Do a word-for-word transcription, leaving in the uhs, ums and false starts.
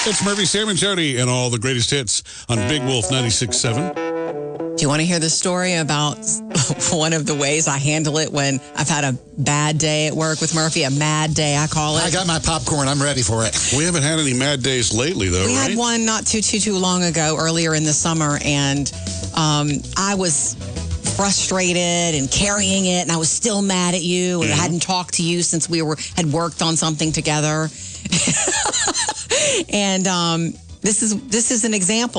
It's Murphy, Sam, and Jody, and all the greatest hits on Big Wolf ninety-six point seven. Do you want to hear the story about one of the ways I handle it when I've had a bad day at work with Murphy? A mad day, I call it. I got my popcorn. I'm ready for it. We haven't had any mad days lately, though, we right? had one not too, too, too long ago, earlier in the summer, and um, I was frustrated and carrying it, and I was still mad at you, and Mm-hmm. I hadn't talked to you since we were had worked on something together. and um, this is this is an example.